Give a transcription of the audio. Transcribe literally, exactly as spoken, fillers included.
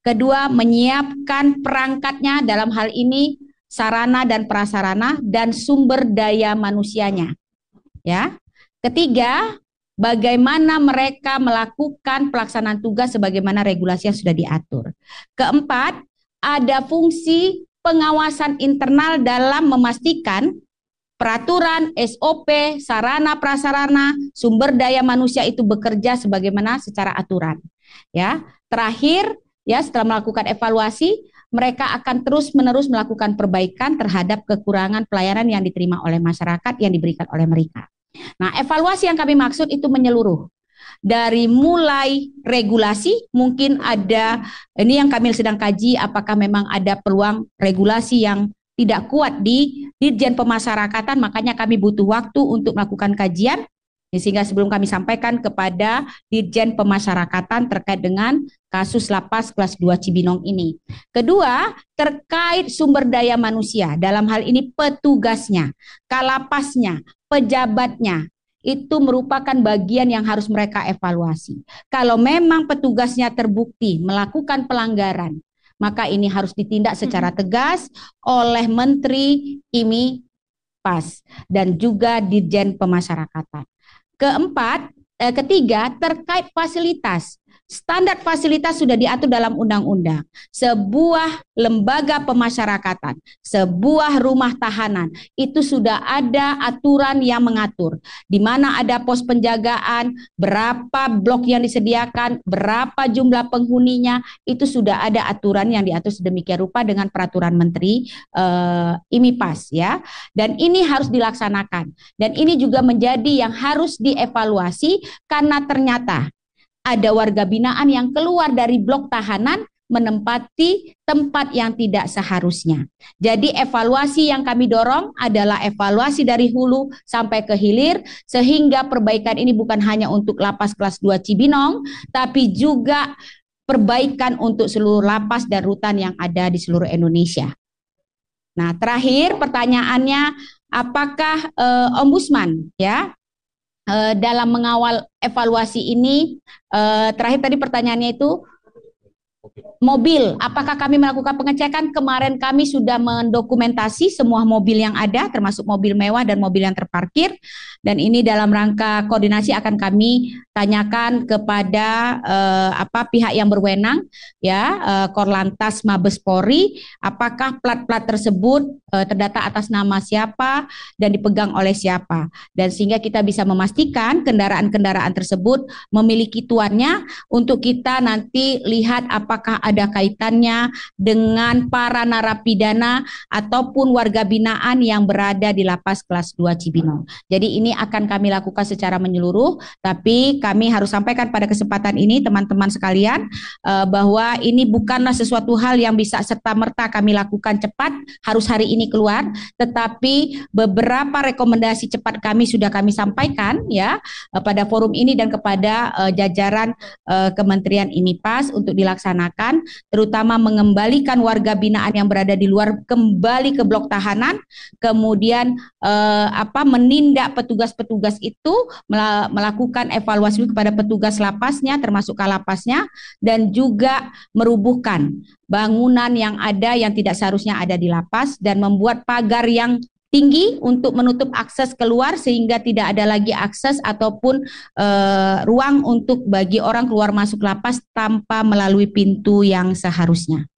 Kedua, menyiapkan perangkatnya, dalam hal ini sarana dan prasarana dan sumber daya manusianya. Ya. Ketiga, bagaimana mereka melakukan pelaksanaan tugas sebagaimana regulasi yang sudah diatur. Keempat, ada fungsi pengawasan internal dalam memastikan peraturan, S O P, sarana prasarana, sumber daya manusia itu bekerja sebagaimana secara aturan. Ya, terakhir, ya, setelah melakukan evaluasi, mereka akan terus-menerus melakukan perbaikan terhadap kekurangan pelayanan yang diterima oleh masyarakat yang diberikan oleh mereka. Nah, evaluasi yang kami maksud itu menyeluruh. Dari mulai regulasi, mungkin ada, ini yang kami sedang kaji, apakah memang ada peluang regulasi yang tidak kuat di Dirjen Pemasyarakatan, makanya kami butuh waktu untuk melakukan kajian, sehingga sebelum kami sampaikan kepada Dirjen Pemasyarakatan terkait dengan kasus lapas kelas dua Cibinong ini. Kedua, terkait sumber daya manusia, dalam hal ini petugasnya, kalapasnya, pejabatnya, itu merupakan bagian yang harus mereka evaluasi. Kalau memang petugasnya terbukti melakukan pelanggaran, maka ini harus ditindak secara tegas oleh Menteri I M I P A S dan juga Dirjen Pemasyarakatan. Keempat, eh, ketiga, terkait fasilitas. Standar fasilitas sudah diatur dalam undang-undang. Sebuah lembaga pemasyarakatan, sebuah rumah tahanan, itu sudah ada aturan yang mengatur. Di mana ada pos penjagaan, berapa blok yang disediakan, berapa jumlah penghuninya, itu sudah ada aturan yang diatur sedemikian rupa dengan peraturan Menteri eh, I M I P A S, ya. Dan ini harus dilaksanakan. Dan ini juga menjadi yang harus dievaluasi karena ternyata ada warga binaan yang keluar dari blok tahanan menempati tempat yang tidak seharusnya. Jadi evaluasi yang kami dorong adalah evaluasi dari hulu sampai ke hilir, sehingga perbaikan ini bukan hanya untuk lapas kelas dua Cibinong, tapi juga perbaikan untuk seluruh lapas dan rutan yang ada di seluruh Indonesia. Nah, terakhir pertanyaannya, apakah eh, Ombudsman, ya, Uh, dalam mengawal evaluasi ini, uh, terakhir tadi pertanyaannya itu mobil, apakah kami melakukan pengecekan? Kemarin kami sudah mendokumentasi semua mobil yang ada, termasuk mobil mewah dan mobil yang terparkir, dan ini dalam rangka koordinasi akan kami tanyakan kepada uh, apa pihak yang berwenang, ya, uh, Korlantas Mabes Polri, apakah plat-plat tersebut uh, terdata atas nama siapa dan dipegang oleh siapa, dan sehingga kita bisa memastikan kendaraan-kendaraan tersebut memiliki tuannya untuk kita nanti lihat apakah ada kaitannya dengan para narapidana ataupun warga binaan yang berada di lapas kelas dua Cibinong. Jadi ini akan kami lakukan secara menyeluruh, tapi kami harus sampaikan pada kesempatan ini teman-teman sekalian uh, bahwa ini bukanlah sesuatu hal yang bisa serta-merta kami lakukan cepat, harus hari ini keluar, tetapi beberapa rekomendasi cepat kami sudah kami sampaikan, ya, uh, pada forum ini dan kepada uh, jajaran uh, Kementerian I M I P A S untuk dilaksanakan, terutama mengembalikan warga binaan yang berada di luar kembali ke blok tahanan, kemudian eh, apa menindak petugas-petugas itu, melakukan evaluasi kepada petugas lapasnya termasuk kalapasnya, dan juga merubuhkan bangunan yang ada yang tidak seharusnya ada di lapas dan membuat pagar yang tinggi untuk menutup akses keluar sehingga tidak ada lagi akses ataupun uh, ruang untuk bagi orang keluar masuk lapas tanpa melalui pintu yang seharusnya.